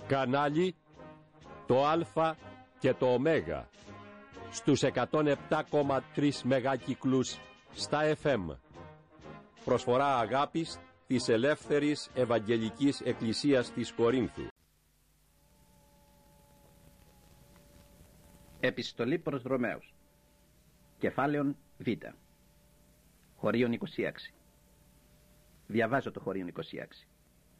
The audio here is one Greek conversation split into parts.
Κανάλι το Α και το Ω στους 107,3 μεγάκυκλους στα FM. Προσφορά αγάπης της Ελεύθερης Ευαγγελικής Εκκλησίας της Κορίνθου. Επιστολή προς Ρωμαίους, κεφάλαιον Β, χωρίον 26. Διαβάζω το χωρίον 26.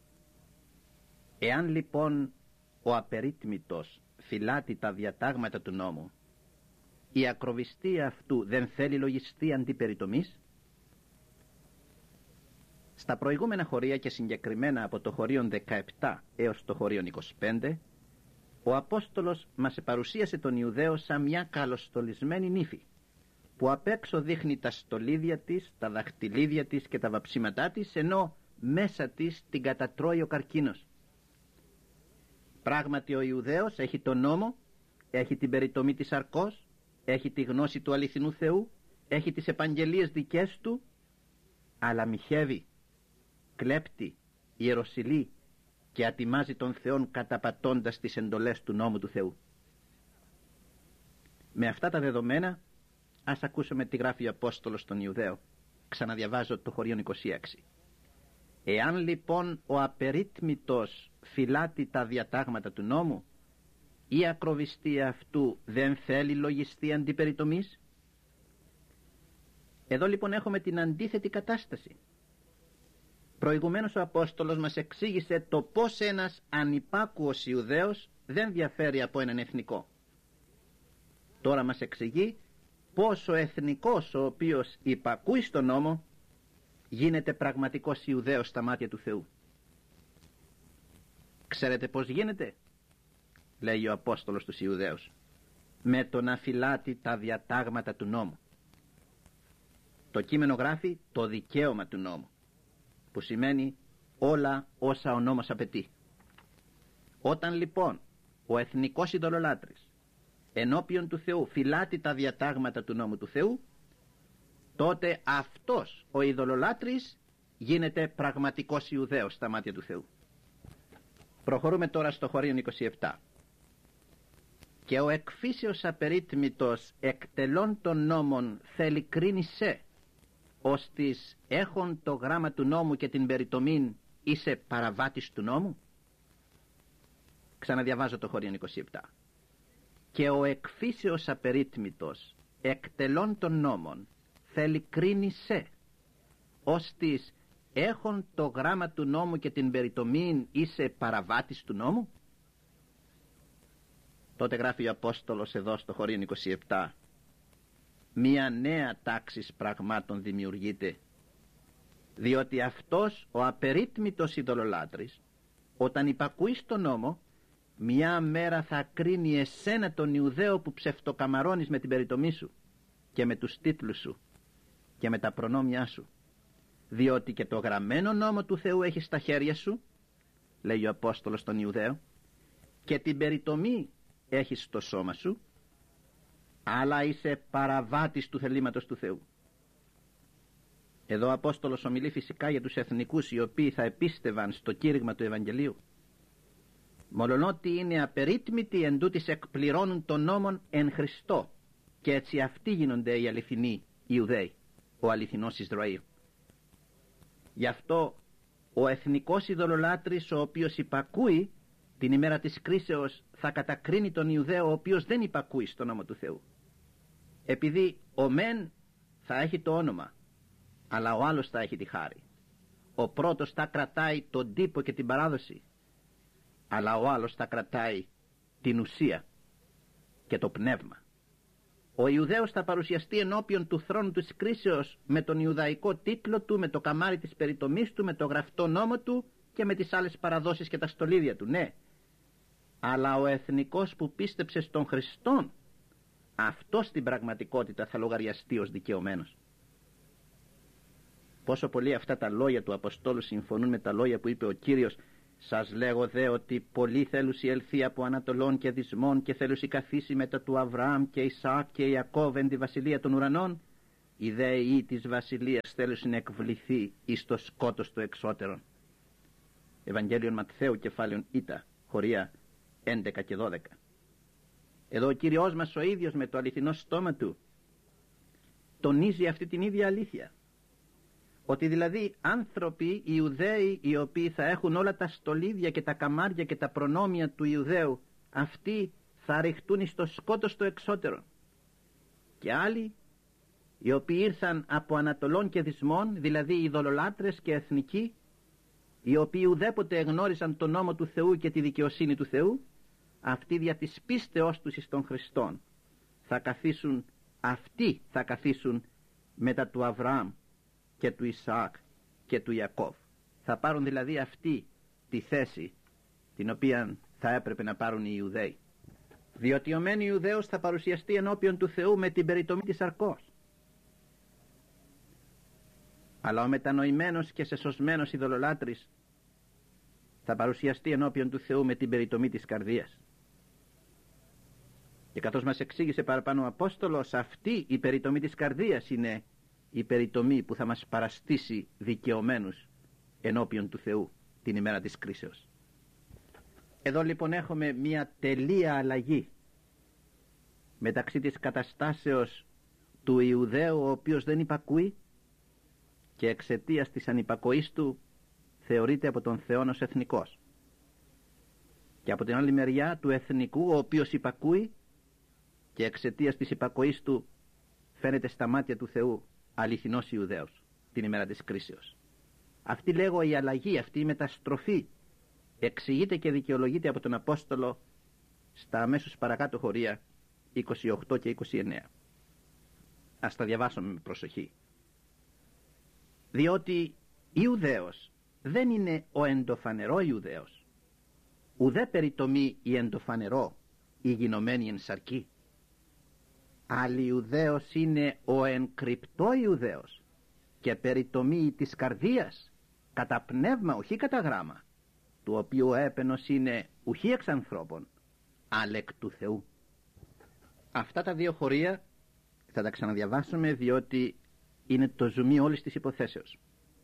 Εάν λοιπόν ο απερίτμητος φυλάτει τα διατάγματα του νόμου, η ακροβιστία αυτού δεν θέλει λογιστή αντιπεριτομής? Στα προηγούμενα χωρία και συγκεκριμένα από το χωρίον 17 έως το χωρίον 25, ο Απόστολος μας παρουσίασε τον Ιουδαίο σαν μια καλοστολισμένη νύφη, που απ' έξω δείχνει τα στολίδια της, τα δαχτυλίδια της και τα βαψίματά της, ενώ μέσα της την κατατρώει ο καρκίνος. Πράγματι ο Ιουδαίος έχει τον νόμο, έχει την περιτομή της σαρκός, έχει τη γνώση του αληθινού Θεού, έχει τις επαγγελίες δικές του, αλλά μοιχεύει, κλέπτει, ιεροσυλεί και ατιμάζει τον Θεόν καταπατώντας τις εντολές του νόμου του Θεού. Με αυτά τα δεδομένα ας ακούσουμε τι γράφει ο Απόστολος στον Ιουδαίο. Ξαναδιαβάζω το χωρίον 26. Εάν λοιπόν ο απερίτμητος φυλάτει τα διατάγματα του νόμου, η ακροβιστία αυτού δεν θέλει λογιστή αντιπεριτομής? Εδώ λοιπόν έχουμε την αντίθετη κατάσταση. Προηγουμένως ο Απόστολος μας εξήγησε το πως ένας ανυπάκουος Ιουδαίος δεν διαφέρει από έναν εθνικό. Τώρα μας εξηγεί πως ο εθνικός, ο οποίος υπακούει στον νόμο, γίνεται πραγματικός Ιουδαίος στα μάτια του Θεού. Ξέρετε πως γίνεται? Λέει ο Απόστολος στους Ιουδαίους, με το να φυλάτει τα διατάγματα του νόμου. Το κείμενο γράφει το δικαίωμα του νόμου, που σημαίνει όλα όσα ο νόμος απαιτεί. Όταν λοιπόν ο εθνικός ειδωλολάτρης ενώπιον του Θεού φυλάτει τα διατάγματα του νόμου του Θεού, τότε αυτός ο ειδωλολάτρης γίνεται πραγματικός Ιουδαίος στα μάτια του Θεού. Προχωρούμε τώρα στο χωρίον 27. Και ο εκφύσεως απερίτμητος εκτελών των νόμων θέλει κρίνει σε, ώστις έχον το γράμμα του νόμου και την περιτομήν είσαι παραβάτης του νόμου. Ξαναδιαβάζω το χωρίον 27. Και ο εκφύσεως απερίτμητος εκτελών των νόμων θέλει κρίνει σε, ώστις έχον το γράμμα του νόμου και την περιτομήν είσαι παραβάτης του νόμου. Τότε γράφει ο Απόστολος εδώ στο χωρίον 27, μία νέα τάξη πραγμάτων δημιουργείται, διότι αυτός ο απερίτμητος ειδωλολάτρης, όταν υπακούει στον νόμο, μια μέρα θα κρίνει εσένα τον Ιουδαίο που ψευτοκαμαρώνεις με την περιτομή σου και με τους τίτλους σου και με τα προνόμια σου, διότι και το γραμμένο νόμο του Θεού έχει στα χέρια σου, λέει ο Απόστολος στον Ιουδαίο, και την περιτομή έχεις στο σώμα σου, αλλά είσαι παραβάτης του θελήματος του Θεού. Εδώ ο Απόστολος ομιλεί φυσικά για τους εθνικούς, οι οποίοι θα επίστευαν στο κήρυγμα του Ευαγγελίου. Μολονότι είναι απερίτμητοι, εντούτοις εκπληρώνουν τον νόμον εν Χριστώ, και έτσι αυτοί γίνονται οι αληθινοί Ιουδαίοι, ο αληθινός Ισραήλ. Γι' αυτό ο εθνικός ειδωλολάτρης, ο οποίος υπακούει, την ημέρα της κρίσεως θα κατακρίνει τον Ιουδαίο ο οποίος δεν υπακούει στον νόμο του Θεού. Επειδή ο μεν θα έχει το όνομα, αλλά ο άλλος θα έχει τη χάρη. Ο πρώτος θα κρατάει τον τύπο και την παράδοση, αλλά ο άλλος θα κρατάει την ουσία και το πνεύμα. Ο Ιουδαίος θα παρουσιαστεί ενώπιον του θρόνου της κρίσεως με τον Ιουδαϊκό τίτλο του, με το καμάρι της περιτομής του, με το γραφτό νόμο του και με τις άλλες παραδόσεις και τα στολίδια του, ναι. Αλλά ο εθνικός που πίστεψε στον Χριστόν, αυτός στην πραγματικότητα θα λογαριαστεί ως δικαιωμένος. Πόσο πολύ αυτά τα λόγια του Αποστόλου συμφωνούν με τα λόγια που είπε ο Κύριος: σας λέγω δε ότι πολλοί θέλουσι ελθεί από Ανατολών και Δυσμών και θέλουσι καθίσει μετά του Αβραάμ και Ισαάκ και Ιακώβ εν τη βασιλεία των ουρανών, οι δε ή της βασιλείας θέλουσιν εκβληθεί εις το σκότος του εξώτερον. Ευαγγέλιον Ματθαίου κεφάλαιον Ήτα, χωρία 11 και 12. Εδώ ο Κύριος μας ο ίδιος με το αληθινό στόμα του τονίζει αυτή την ίδια αλήθεια. Ότι δηλαδή άνθρωποι, οι Ιουδαίοι, οι οποίοι θα έχουν όλα τα στολίδια και τα καμάρια και τα προνόμια του Ιουδαίου, αυτοί θα ρηχτούν στο σκότος το εξώτερο. Και άλλοι, οι οποίοι ήρθαν από Ανατολών και Δυσμών, δηλαδή οι ειδωλολάτρες και εθνικοί, οι οποίοι ουδέποτε εγνώρισαν τον νόμο του Θεού και τη δικαιοσύνη του Θεού, αυτοί δια της πίστεώς τους εις τον Χριστόν αυτοί θα καθίσουν μετά του Αβραάμ και του Ισαάκ και του Ιακώβ. Θα πάρουν δηλαδή αυτή τη θέση την οποία θα έπρεπε να πάρουν οι Ιουδαίοι. Διότι ο μεν Ιουδαίος θα παρουσιαστεί ενώπιον του Θεού με την περιτομή της σαρκός, αλλά ο μετανοημένος και σεσωσμένος ειδωλολάτρης θα παρουσιαστεί ενώπιον του Θεού με την περιτομή της καρδίας. Και καθώς μας εξήγησε παραπάνω ο Απόστολος, αυτή η περιτομή της καρδίας είναι η περιτομή που θα μας παραστήσει δικαιωμένους ενώπιον του Θεού την ημέρα της κρίσεως. Εδώ λοιπόν έχουμε μια τελεία αλλαγή μεταξύ της καταστάσεως του Ιουδαίου, ο οποίος δεν υπακούει και εξαιτίας της ανυπακοής του θεωρείται από τον Θεό ως εθνικός, και από την άλλη μεριά του εθνικού, ο οποίος υπακούει και εξαιτίας της υπακοής του φαίνεται στα μάτια του Θεού αληθινός Ιουδαίος την ημέρα της κρίσεως. Αυτή, λέγω, η αλλαγή, αυτή η μεταστροφή εξηγείται και δικαιολογείται από τον Απόστολο στα αμέσως παρακάτω χωρία 28 και 29. Ας τα διαβάσουμε με προσοχή. Διότι Ιουδαίος δεν είναι ο εντοφανερό Ιουδαίος, ουδέ περιτομή η εντοφανερό η γινωμένη εν σαρκή. Άλλη Ιουδαίος είναι ο εν κρυπτό Ιουδαίος και περιτομή της καρδίας, κατά πνεύμα οχι κατά γράμμα, του οποίου έπαινος είναι ουχή εξ ανθρώπων, αλλά εκ του Θεού. Αυτά τα δύο χωρία θα τα ξαναδιαβάσουμε, διότι είναι το ζουμί όλης της υποθέσεως.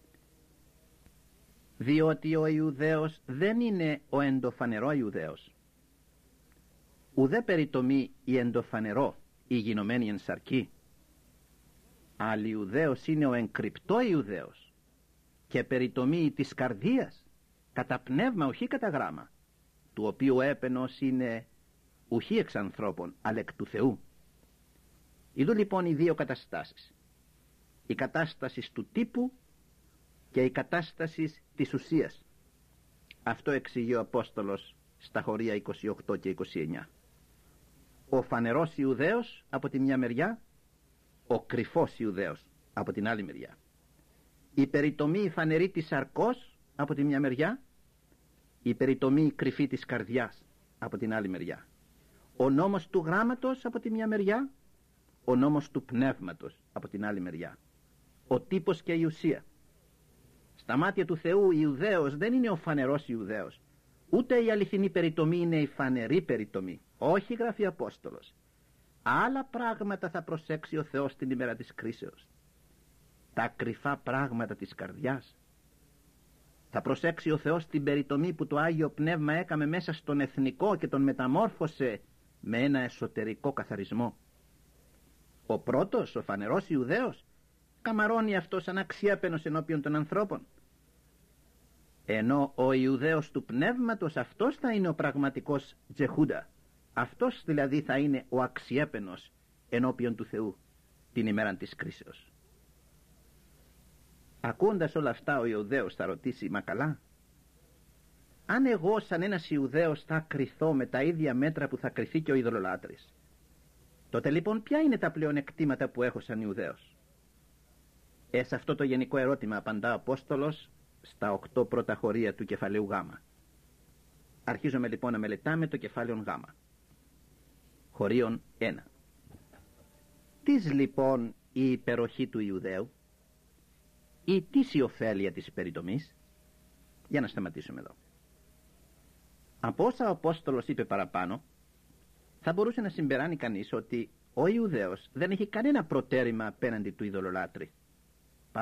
Διότι ο Ιουδαίος δεν είναι ο εντοφανερό Ιουδαίος, ουδέ περιτομή η εντοφανερό η γινωμένη εν σαρκή. Άλλη Ιουδαίος είναι ο εγκρυπτό Ιουδαίος και περιτομή της καρδίας, κατά πνεύμα οχι κατά γράμμα, του οποίου έπαινος είναι ουχή εξ ανθρώπων, αλλά εκ του Θεού. Ειδού λοιπόν οι δύο καταστάσεις, η κατάσταση του τύπου και η κατάσταση της ουσίας. Αυτό εξηγεί ο Απόστολος στα χωρία 28 και 29. Ο φανερός Ιουδαίος από τη μια μεριά, ο κρυφός Ιουδαίος από την άλλη μεριά. Η περιτομή φανερή της σαρκός από τη μια μεριά, η περιτομή κρυφή της καρδιάς από την άλλη μεριά. Ο νόμος του γράμματος από τη μια μεριά, ο νόμος του πνεύματος από την άλλη μεριά. Ο τύπος και η ουσία. Στα μάτια του Θεού Ιουδαίος δεν είναι ο φανερός Ιουδαίος, ούτε η αληθινή περιτομή είναι η φανερή περιτομή. Όχι, γράφει Απόστολος. Άλλα πράγματα θα προσέξει ο Θεός την ημέρα της κρίσεως. Τα κρυφά πράγματα της καρδιάς. Θα προσέξει ο Θεός την περιτομή που το Άγιο Πνεύμα έκαμε μέσα στον εθνικό και τον μεταμόρφωσε με ένα εσωτερικό καθαρισμό. Ο πρώτος, ο φανερός Ιουδαίος, καμαρώνει αυτός αναξιέπαινος ενώπιον των ανθρώπων. Ενώ ο Ιουδαίος του πνεύματος, αυτός θα είναι ο πραγματικός Τζεχούντα. Αυτός δηλαδή θα είναι ο αξιέπαινος ενώπιον του Θεού την ημέρα της κρίσεως. Ακούοντας όλα αυτά, ο Ιουδαίος θα ρωτήσει, μα καλά, αν εγώ σαν ένας Ιουδαίος θα κριθώ με τα ίδια μέτρα που θα κριθεί και ο ειδωλολάτρης, τότε λοιπόν ποια είναι τα πλεονεκτήματα που έχω σαν Ιουδαίος? Σε αυτό το γενικό ερώτημα απαντά ο Απόστολος στα 8 πρώτα χωρία του κεφαλαίου Γ. Αρχίζουμε λοιπόν να μελετάμε το κεφάλαιο Γ. Χωρίον 1. Τις λοιπόν η υπεροχή του Ιουδαίου ή τις η ωφέλεια της περιτομής? Για να σταματήσουμε εδώ. Από όσα ο Απόστολος είπε παραπάνω, θα μπορούσε να συμπεράνει κανείς ότι ο Ιουδαίος δεν έχει κανένα προτέρημα απέναντι του ειδωλολάτρη.